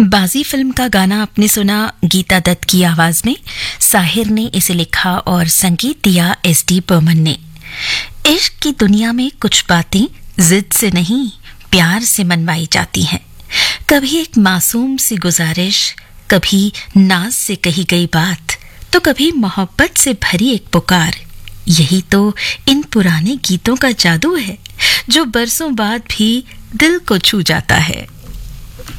बाजी फिल्म का गाना आपने सुना गीता दत्त की आवाज में। साहिर ने इसे लिखा और संगीत दिया एस.डी. बर्मन ने। इश्क की दुनिया में कुछ बातें जिद से नहीं प्यार से मनवाई जाती हैं। कभी एक मासूम सी गुजारिश, कभी नाज से कही गई बात, तो कभी मोहब्बत से भरी एक पुकार। यही तो इन पुराने गीतों का जादू है जो बरसों बाद भी दिल को छू जाता है।